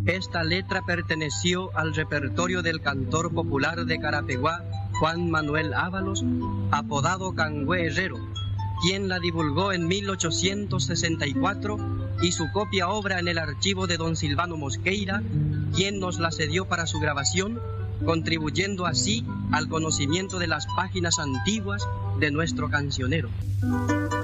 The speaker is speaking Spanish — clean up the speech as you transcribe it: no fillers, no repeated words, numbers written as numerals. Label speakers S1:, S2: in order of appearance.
S1: Esta letra perteneció al repertorio del cantor popular de Carapeguá, Juan Manuel Ábalos, apodado Cangüe Herrero, quien la divulgó en 1864 y su copia obra en el archivo de don Silvano Mosqueira, quien nos la cedió para su grabación, contribuyendo así al conocimiento de las páginas antiguas de nuestro cancionero.